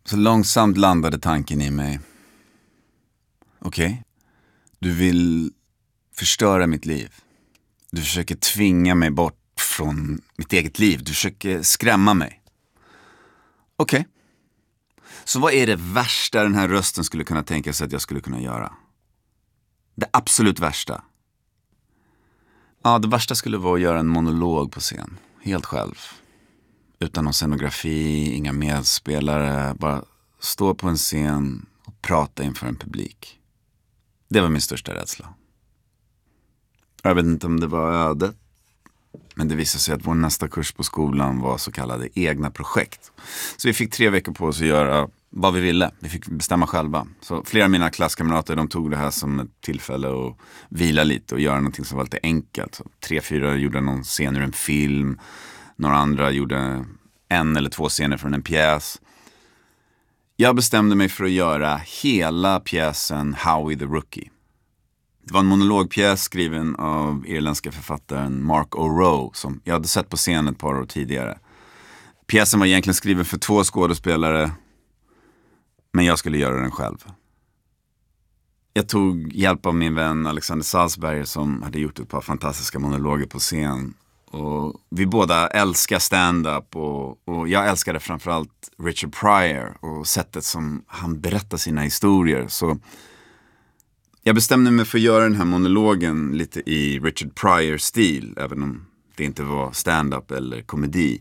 Så långsamt landade tanken i mig. Okej, du vill förstöra mitt liv. Du försöker tvinga mig bort från mitt eget liv. Du försöker skrämma mig. Okej. Så vad är det värsta den här rösten skulle kunna tänka sig att jag skulle kunna göra? Det absolut värsta. Ja, det värsta skulle vara att göra en monolog på scen. Helt själv. Utan någon scenografi, inga medspelare. Bara stå på en scen och prata inför en publik. Det var min största rädsla. Jag vet inte om det var ödet. Men det visade sig att vår nästa kurs på skolan var så kallade egna projekt. Så vi fick 3 veckor på oss att göra vad vi ville. Vi fick bestämma själva. Så flera av mina klasskamrater, de tog det här som ett tillfälle att vila lite och göra någonting som var lite enkelt. Så 3-4 gjorde någon scen ur en film. Några andra gjorde 1 eller 2 scener från en pjäs. Jag bestämde mig för att göra hela pjäsen Howie the Rookie. Det var en monologpjäs skriven av irländska författaren Mark O'Rowe som jag hade sett på scen ett par år tidigare. Pjäsen var egentligen skriven för 2 skådespelare, men jag skulle göra den själv. Jag tog hjälp av min vän Alexander Salzberger som hade gjort ett par fantastiska monologer på scen. Och vi båda älskar stand-up och jag älskade framförallt Richard Pryor och sättet som han berättar sina historier. Så jag bestämde mig för att göra den här monologen lite i Richard Pryor-stil, även om det inte var stand-up eller komedi.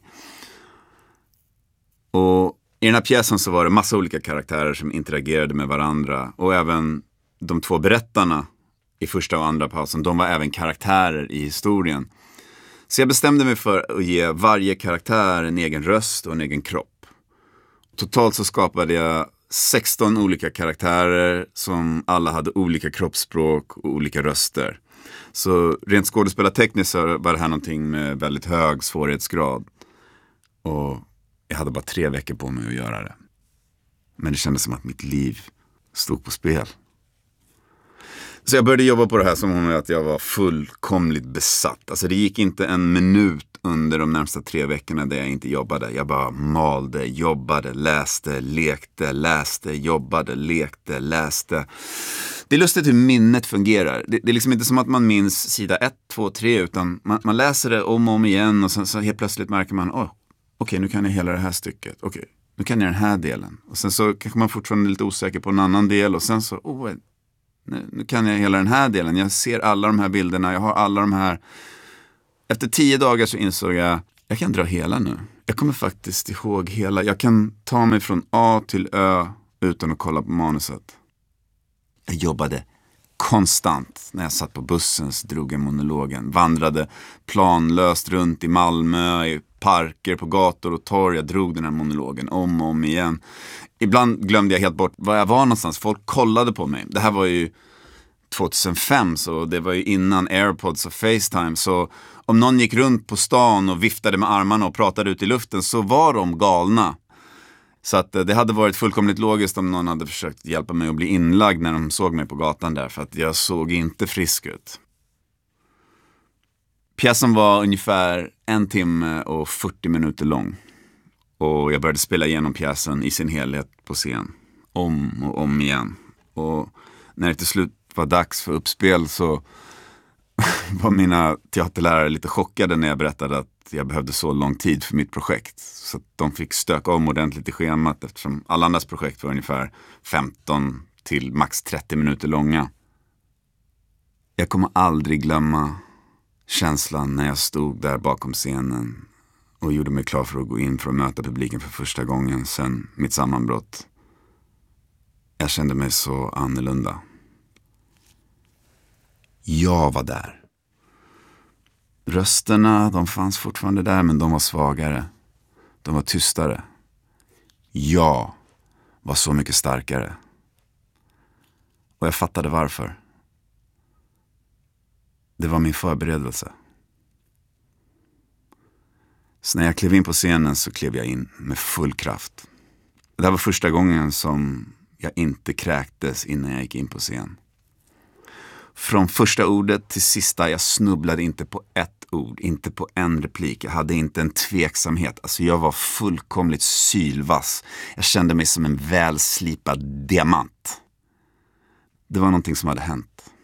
Och i den här pjäsen så var det massa olika karaktärer som interagerade med varandra. Och även de 2 berättarna i första och andra pausen, de var även karaktärer i historien. Så jag bestämde mig för att ge varje karaktär en egen röst och en egen kropp. Totalt så skapade jag 16 olika karaktärer som alla hade olika kroppsspråk och olika röster. Så rent skådespelartekniskt så var det här någonting med väldigt hög svårighetsgrad. Och jag hade bara 3 veckor på mig att göra det. Men det kändes som att mitt liv stod på spel. Så jag började jobba på det här som om att jag var fullkomligt besatt. Alltså det gick inte en minut under de närmsta 3 veckorna där jag inte jobbade. Jag bara malde, jobbade, läste, lekte, läste, jobbade, lekte, läste. Det är lustigt hur minnet fungerar. Det är liksom inte som att man minns sida 1, 2, 3 utan man läser det om och om igen och sen så helt plötsligt märker man okej, nu kan jag hela det här stycket. Okej, nu kan jag den här delen. Och sen så kanske man fortfarande är lite osäker på en annan del och sen så nu kan jag hela den här delen. Jag ser alla de här bilderna. Jag har alla de här. Efter 10 dagar så insåg jag kan dra hela nu. Jag kommer faktiskt ihåg hela. Jag kan ta mig från A till Ö utan att kolla på manuset. Jag jobbade konstant när jag satt på bussen så drog jag monologen. Vandrade planlöst runt i Malmö, i parker, på gator och torg. Jag drog den här monologen om och om igen. Ibland glömde jag helt bort var jag var någonstans. Folk kollade på mig. Det här var ju 2005 så det var ju innan AirPods och FaceTime. Så om någon gick runt på stan och viftade med armarna och pratade ut i luften så var de galna. Så att det hade varit fullkomligt logiskt om någon hade försökt hjälpa mig att bli inlagd när de såg mig på gatan där. För att jag såg inte frisk ut. Pjäsen var ungefär 1 timme och 40 minuter lång. Och jag började spela igenom pjäsen i sin helhet på scen. Om och om igen. Och när det till slut var dags för uppspel så var mina teaterlärare lite chockade när jag berättade att jag behövde så lång tid för mitt projekt. Så att de fick stöka om ordentligt i schemat eftersom alla andras projekt var ungefär 15 till max 30 minuter långa. Jag kommer aldrig glömma känslan när jag stod där bakom scenen och gjorde mig klar för att gå in för att möta publiken för första gången sedan mitt sammanbrott. Jag kände mig så annorlunda. Jag var där. Rösterna, de fanns fortfarande där men de var svagare. De var tystare. Jag var så mycket starkare. Och jag fattade varför. Det var min förberedelse. Så när jag klev in på scenen så klev jag in med full kraft. Det här var första gången som jag inte kräktes innan jag gick in på scen. Från första ordet till sista, jag snubblade inte på ett ord, inte på en replik. Jag hade inte en tveksamhet. Alltså jag var fullkomligt sylvass. Jag kände mig som en välslipad diamant. Det var någonting som hade hänt.